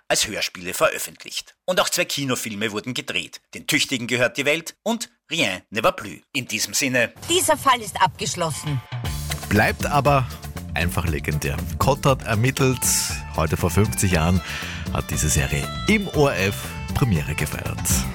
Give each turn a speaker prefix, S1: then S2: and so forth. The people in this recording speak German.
S1: als Hörspiele veröffentlicht. Und auch 2 Kinofilme wurden gedreht. Den Tüchtigen gehört die Welt und Rien ne va plus. In diesem Sinne:
S2: Dieser Fall ist abgeschlossen.
S3: Bleibt aber einfach legendär. Kottert ermittelt. Heute vor 50 Jahren hat diese Serie im ORF Premiere gefeiert.